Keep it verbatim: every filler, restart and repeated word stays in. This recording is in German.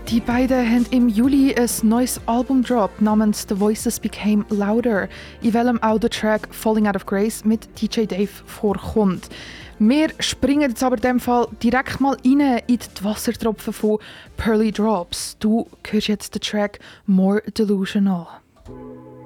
Die beiden haben im Juli ein neues Album gedroppt namens The Voices Became Louder, in welchem auch der Track Falling Out of Grace mit D J Dave vorkommt. Wir springen jetzt aber in dem Fall direkt mal rein in die Wassertropfen von Pearly Drops. Du hörst jetzt den Track More Delusional.